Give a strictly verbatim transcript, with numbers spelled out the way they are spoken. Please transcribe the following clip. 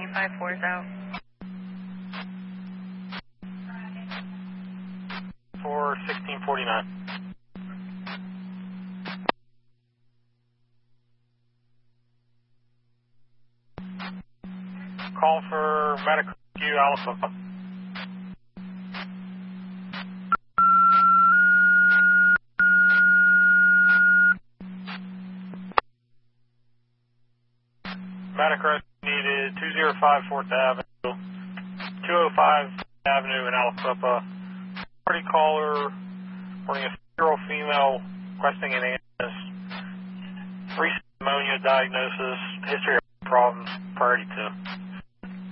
five four is out. For sixteen forty-nine. Call for medical rescue Alpha. Medic rescue needed two oh five fourth Avenue, two oh five Avenue in Alpha. Party caller, reporting a six-year-old female requesting an ambulance. Recent pneumonia diagnosis, history of problems, priority two.